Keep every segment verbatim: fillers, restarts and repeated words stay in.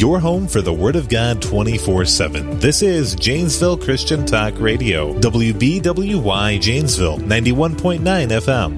your home for the Word of God twenty-four seven. This is Janesville Christian Talk Radio, W B W Y Janesville, ninety-one point nine F M.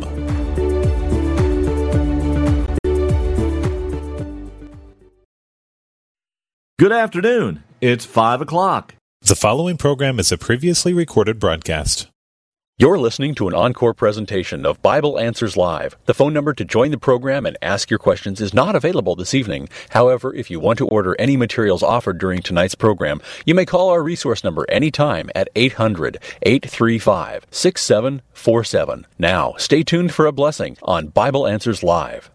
Good afternoon. It's five o'clock. The following program is a previously recorded broadcast. You're listening to an encore presentation of Bible Answers Live. The phone number to join the program and ask your questions is not available this evening. However, if you want to order any materials offered during tonight's program, you may call our resource number anytime at eight hundred, eight three five, six seven four seven. Now, stay tuned for a blessing on Bible Answers Live.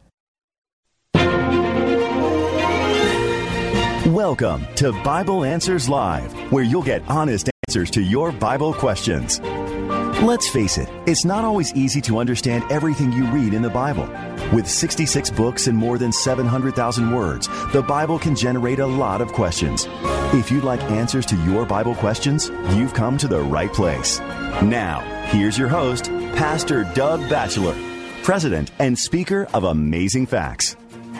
Welcome to Bible Answers Live, where you'll get honest answers to your Bible questions. Let's face it, it's not always easy to understand everything you read in the Bible. With sixty-six books and more than seven hundred thousand words, the Bible can generate a lot of questions. If you'd like answers to your Bible questions, you've come to the right place. Now, here's your host, Pastor Doug Batchelor, President and Speaker of Amazing Facts.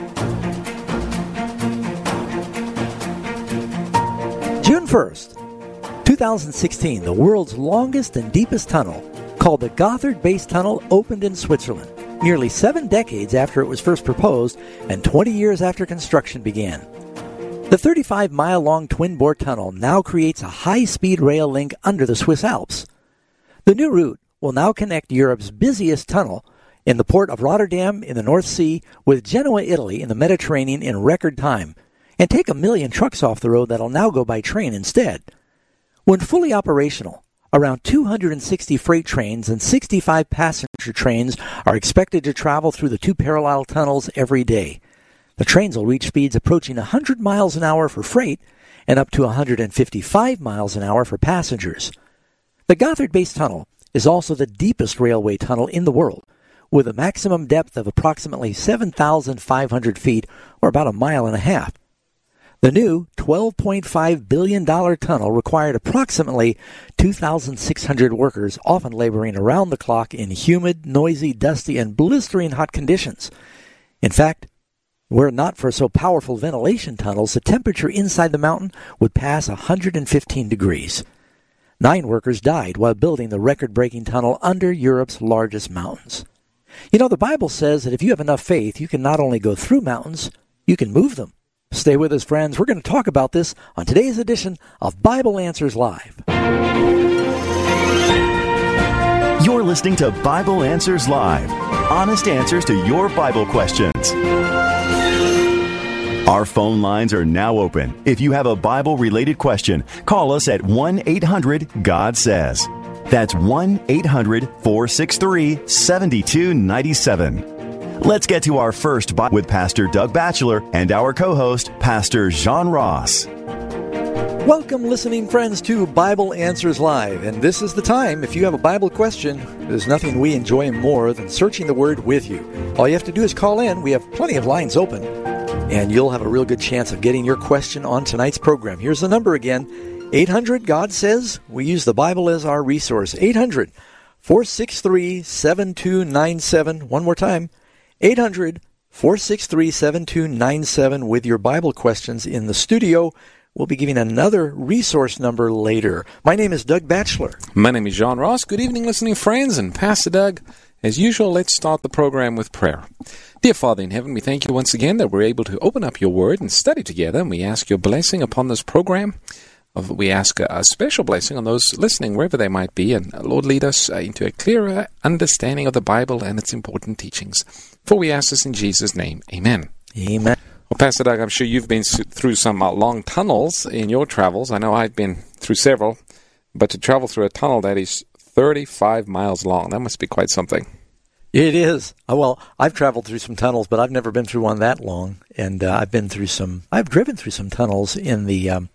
June first, two thousand sixteen, the world's longest and deepest tunnel, called the Gotthard Base Tunnel, opened in Switzerland, nearly seven decades after it was first proposed and twenty years after construction began. The thirty-five mile long twin-bore tunnel now creates a high-speed rail link under the Swiss Alps. The new route will now connect Europe's busiest tunnel in the port of Rotterdam in the North Sea with Genoa, Italy in the Mediterranean in record time, and take a million trucks off the road that'll now go by train instead. When fully operational, around two hundred sixty freight trains and sixty-five passenger trains are expected to travel through the two parallel tunnels every day. The trains will reach speeds approaching one hundred miles an hour for freight and up to one hundred fifty-five miles an hour for passengers. The Gotthard Base Tunnel is also the deepest railway tunnel in the world, with a maximum depth of approximately seven thousand five hundred feet, or about a mile and a half. The new twelve point five billion dollars tunnel required approximately two thousand six hundred workers, often laboring around the clock in humid, noisy, dusty, and blistering hot conditions. In fact, were it not for so powerful ventilation tunnels, the temperature inside the mountain would pass one hundred fifteen degrees. Nine workers died while building the record-breaking tunnel under Europe's largest mountains. You know, the Bible says that if you have enough faith, you can not only go through mountains, you can move them. Stay with us, friends. We're going to talk about this on today's edition of Bible Answers Live. You're listening to Bible Answers Live, honest answers to your Bible questions. Our phone lines are now open. If you have a Bible-related question, call us at one eight hundred God says. That's one eight hundred four six three seven two nine seven. Let's get to our first Bible with Pastor Doug Batchelor and our co-host, Pastor John Ross. Welcome, listening friends, to Bible Answers Live. And this is the time, if you have a Bible question, there's nothing we enjoy more than searching the Word with you. All you have to do is call in. We have plenty of lines open, and you'll have a real good chance of getting your question on tonight's program. Here's the number again, eight hundred God says. We use the Bible as our resource, eight hundred four six three seven two nine seven. One more time, eight hundred four six three seven two nine seven with your Bible questions in the studio. We'll be giving another resource number later. My name is Doug Batchelor. My name is John Ross. Good evening, listening friends, and Pastor Doug. As usual, let's start the program with prayer. Dear Father in heaven, we thank you once again that we're able to open up your word and study together, and we ask your blessing upon this program. We ask a special blessing on those listening wherever they might be, and Lord, lead us into a clearer understanding of the Bible and its important teachings. For we ask this in Jesus' name. Amen. Amen. Well, Pastor Doug, I'm sure you've been through some uh, long tunnels in your travels. I know I've been through several, but to travel through a tunnel that is thirty-five miles long, that must be quite something. It is. Well, I've traveled through some tunnels, but I've never been through one that long. And uh, I've been through some, I've driven through some tunnels in the um,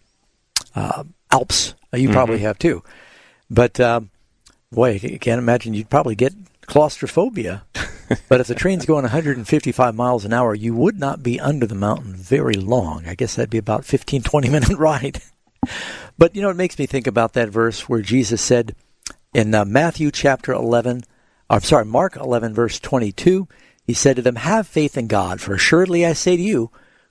uh, Alps. You probably mm-hmm. have too. But, um, boy, I can't imagine you'd probably get claustrophobia. But if the train's going one hundred fifty-five miles an hour, you would not be under the mountain very long. I guess that'd be about fifteen, twenty minute ride. But, you know, it makes me think about that verse where Jesus said in uh, Matthew chapter eleven, I'm sorry, Mark eleven, verse twenty-two, he said to them, "Have faith in God, for assuredly I say to you,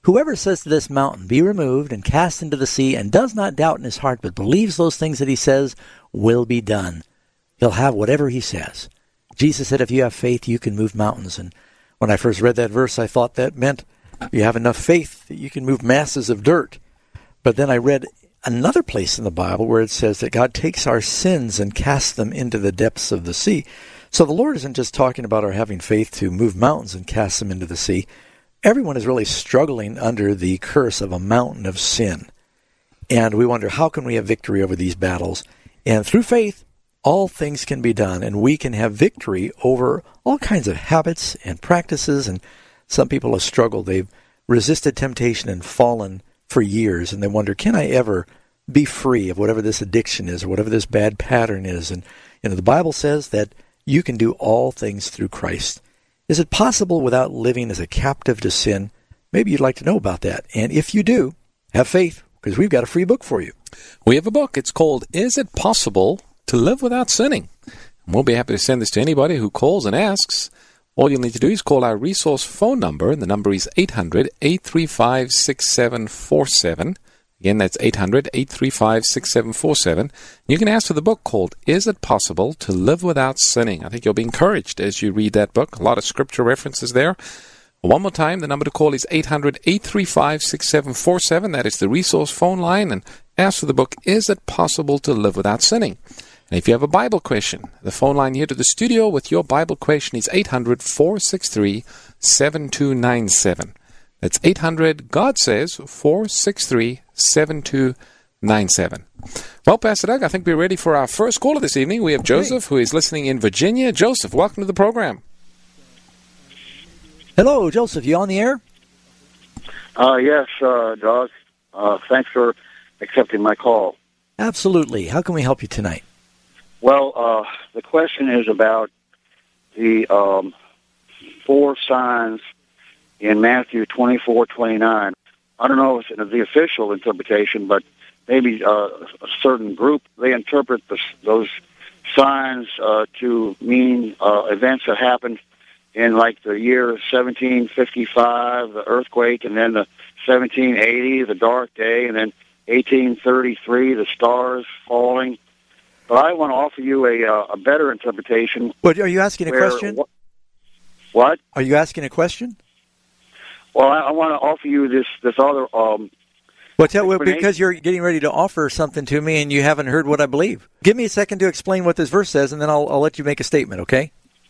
Whoever says to this mountain, be removed and cast into the sea, and does not doubt in his heart, but believes those things that he says will be done, he'll have whatever he says. Jesus said, if you have faith, you can move mountains. And when I first read that verse, I thought that meant you have enough faith that you can move masses of dirt. But then I read another place in the Bible where it says that God takes our sins and casts them into the depths of the sea. So the Lord isn't just talking about our having faith to move mountains and cast them into the sea. Everyone is really struggling under the curse of a mountain of sin. And we wonder, how can we have victory over these battles? And through faith, all things can be done, and we can have victory over all kinds of habits and practices. And some people have struggled. They've resisted temptation and fallen for years, and they wonder, can I ever be free of whatever this addiction is or whatever this bad pattern is? And you know, the Bible says that you can do all things through Christ. Is it possible without living as a captive to sin? Maybe you'd like to know about that. And if you do, have faith, because we've got a free book for you. We have a book. It's called Is It Possible to Live Without Sinning? And we'll be happy to send this to anybody who calls and asks. All you'll need to do is call our resource phone number, and the number is eight hundred, eight three five, six seven four seven. Again, that's eight hundred, eight three five, six seven four seven. You can ask for the book called Is It Possible to Live Without Sinning? I think you'll be encouraged as you read that book. A lot of scripture references there. One more time, the number to call is eight hundred, eight three five, six seven four seven. That is the resource phone line. And ask for the book, Is It Possible to Live Without Sinning? And if you have a Bible question, the phone line here to the studio with your Bible question is eight hundred, four six three, seven two nine seven. That's eight hundred, God says, four six three, seven two nine seven. Well, Pastor Doug, I think we're ready for our first caller this evening. We have Joseph, who is listening in Virginia. Joseph, welcome to the program. Hello, Joseph. You on the air? Uh, yes, uh, Doug. Uh, thanks for accepting my call. Absolutely. How can we help you tonight? Well, uh, the question is about the um, four signs in Matthew twenty-four twenty-nine. I don't know if it's the official interpretation, but maybe uh, a certain group, they interpret the, those signs uh, to mean uh, events that happened in like the year seventeen fifty-five, the earthquake, and then the seventeen eighty, the dark day, and then eighteen thirty-three, the stars falling. But I want to offer you a, uh, a better interpretation. What, are you asking a where, question? Wh- what? Are you asking a question? Well, I, I want to offer you this, this other... Um, well, tell, well, because you're getting ready to offer something to me and you haven't heard what I believe. Give me a second to explain what this verse says, and then I'll, I'll let you make a statement, okay?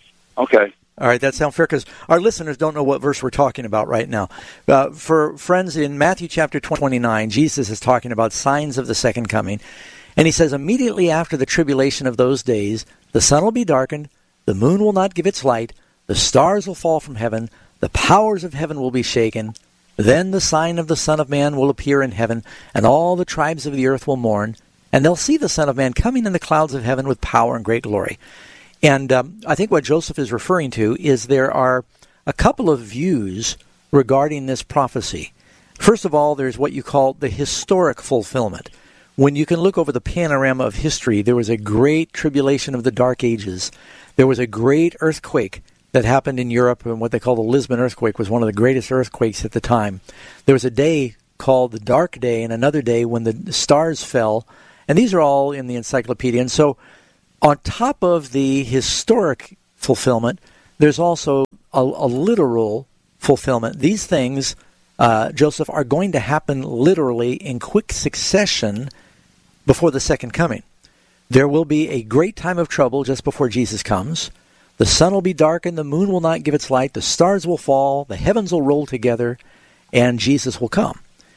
Okay. All right, that sounds fair, because our listeners don't know what verse we're talking about right now. Uh, for friends, in Matthew chapter twenty-nine, Jesus is talking about signs of the second coming. And he says, immediately after the tribulation of those days, the sun will be darkened, the moon will not give its light, the stars will fall from heaven, the powers of heaven will be shaken. Then the sign of the Son of Man will appear in heaven, and all the tribes of the earth will mourn, and they'll see the Son of Man coming in the clouds of heaven with power and great glory. And um, I think what Joseph is referring to is there are a couple of views regarding this prophecy. First of all, there's what you call the historic fulfillment. When you can look over the panorama of history, there was a great tribulation of the Dark Ages. There was a great earthquake that happened in Europe, and what they call the Lisbon earthquake was one of the greatest earthquakes at the time. There was a day called the Dark Day and another day when the stars fell, and these are all in the encyclopedia. And so on top of the historic fulfillment, there's also a, a literal fulfillment. These things, uh, Joseph, are going to happen literally in quick succession before the second coming. There will be a great time of trouble just before Jesus comes. The sun will be darkened, the moon will not give its light, the stars will fall, the heavens will roll together, and Jesus will come.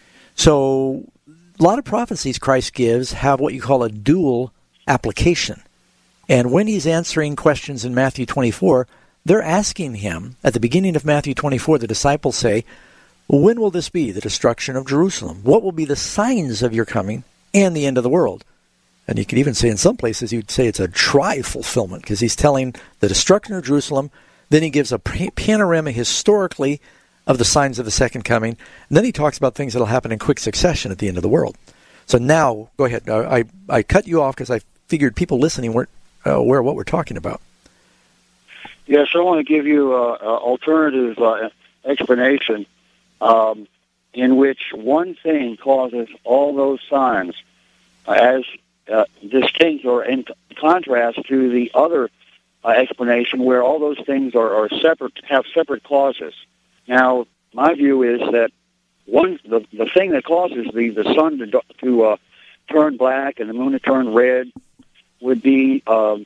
So a lot of prophecies Christ gives have what you call a dual application. And when he's answering questions in Matthew twenty-four, they're asking him, at the beginning of Matthew twenty-four, the disciples say, when will this be, the destruction of Jerusalem? What will be the signs of your coming and the end of the world? And you could even say in some places, you'd say it's a tri-fulfillment, because he's telling the destruction of Jerusalem, then he gives a panorama historically of the signs of the second coming, and then he talks about things that will happen in quick succession at the end of the world. So now, go ahead. I, I cut you off because I figured people listening weren't uh, aware of what we're talking about. Yes, I want to give you an alternative uh, explanation. Um, in which one thing causes all those signs, uh, as uh, distinct or in contrast to the other uh, explanation where all those things are, are separate, have separate causes. Now, my view is that one the, the thing that causes the, the sun to, to uh, turn black and the moon to turn red would be uh,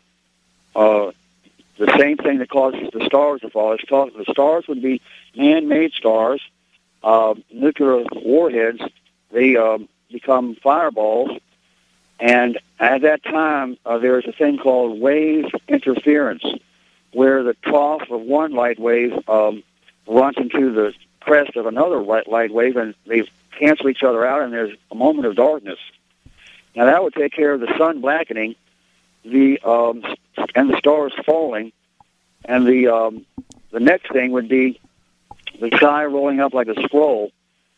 uh, the same thing that causes the stars to fall. The stars would be man-made stars. Uh, nuclear warheads, they uh, become fireballs, and at that time uh, there is a thing called wave interference, where the trough of one light wave um, runs into the crest of another light, light wave, and they cancel each other out, and there's a moment of darkness. Now that would take care of the sun blackening, the um, and the stars falling, and the um, the next thing would be the sky rolling up like a scroll.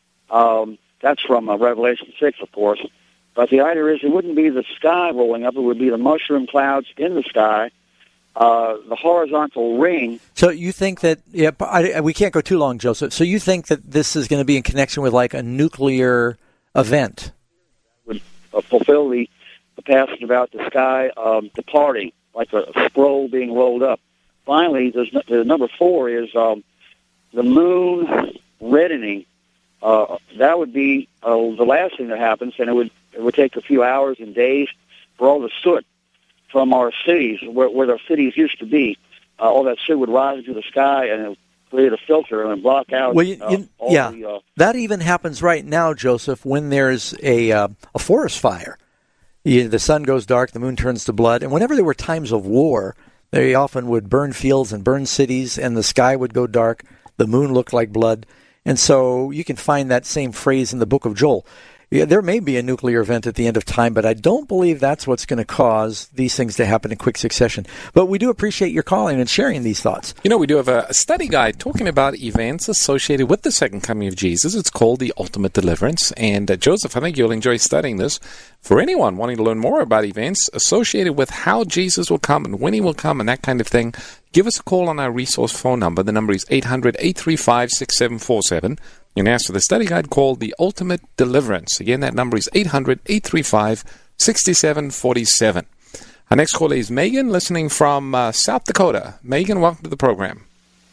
Um, that's from uh, Revelation six, of course. But the idea is it wouldn't be the sky rolling up, it would be the mushroom clouds in the sky, uh, the horizontal ring. So you think that, yeah, I, we can't go too long, Joseph. So you think that this is going to be in connection with like a nuclear event? Would uh, fulfill the, the passage about the sky um, departing, like a, a scroll being rolled up. Finally, there's, the number four is um, the moon reddening. Uh, that would be uh, the last thing that happens, and it would it would take a few hours and days for all the soot from our cities, where, where our cities used to be. Uh, all that soot would rise into the sky, and it would create a filter and block out. Well, you, uh, you, all yeah, the, uh, that even happens right now, Joseph, when there's a uh, a forest fire. You, the sun goes dark, the moon turns to blood, and whenever there were times of war, they often would burn fields and burn cities, and the sky would go dark. The moon looked like blood. And so you can find that same phrase in the book of Joel. Yeah, there may be a nuclear event at the end of time, but I don't believe that's what's going to cause these things to happen in quick succession. But we do appreciate your calling and sharing these thoughts. You know, we do have a study guide talking about events associated with the second coming of Jesus. It's called The Ultimate Deliverance. And uh, Joseph, I think you'll enjoy studying this. For anyone wanting to learn more about events associated with how Jesus will come and when he will come and that kind of thing, give us a call on our resource phone number. The number is eight hundred, eight three five, six seven four seven. You can ask for the study guide called The Ultimate Deliverance. Again, that number is eight hundred, eight three five, six seven four seven. Our next caller is Megan, listening from uh, South Dakota. Megan, welcome to the program.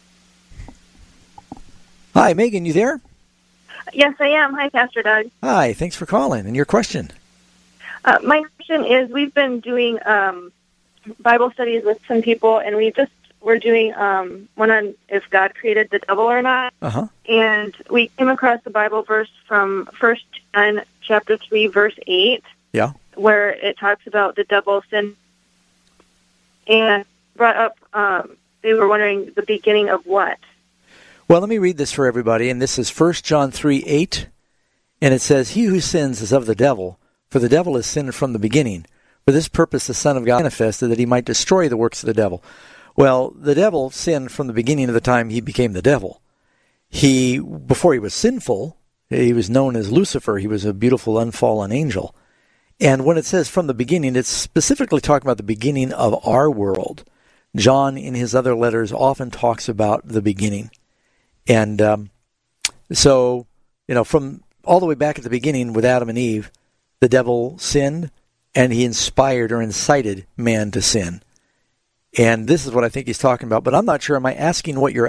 Hi, Megan, you there? Yes, I am. Hi, Pastor Doug. Hi, thanks for calling. And your question? Uh, my question is, we've been doing um, Bible studies with some people, and we just we're doing um, one on if God created the devil or not. Uh-huh. And we came across the Bible verse from First John chapter three, verse eight. Yeah. Where it talks about the devil sin, and brought up. Um, they were wondering the beginning of what. Well, let me read this for everybody, and this is First John three eight, and it says, "He who sins is of the devil, for the devil has sinned from the beginning. For this purpose the Son of God manifested, that he might destroy the works of the devil." Well, the devil sinned from the beginning of the time he became the devil. He, before he was sinful, he was known as Lucifer. He was a beautiful, unfallen angel. And when it says from the beginning, it's specifically talking about the beginning of our world. John, in his other letters, often talks about the beginning. And um, so, you know, from all the way back at the beginning with Adam and Eve, the devil sinned, and he inspired or incited man to sin. And this is what I think he's talking about. But I'm not sure, am I asking what you're